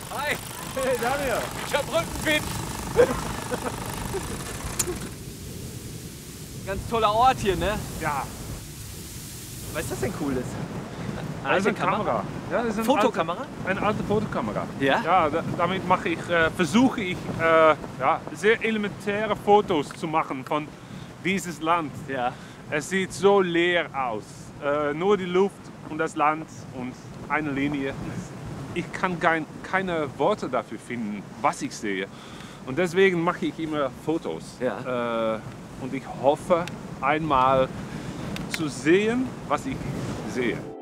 Hi, Hey Daniel. ich hab Rückenwind. Ganz toller Ort hier, ne? Ja, Was ist das denn Cooles? das ist eine Kamera. Ja, das ist eine Fotokamera? Eine alte Fotokamera. Ja? Ja, damit versuche ich ja, sehr elementäre Fotos zu machen von dieses Land. Ja. Es sieht so leer aus. Nur die Luft und das Land und eine Linie. Ich kann keine Worte dafür finden, was ich sehe. Und deswegen mache ich immer Fotos. Ja. Und ich hoffe einmal zu sehen, was ich sehe.